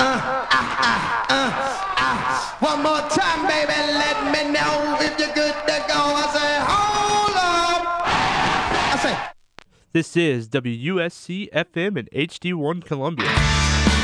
One more time, baby, let me know if you're good to go. I say, hold up. I say, This is WUSC FM and HD1 Columbia.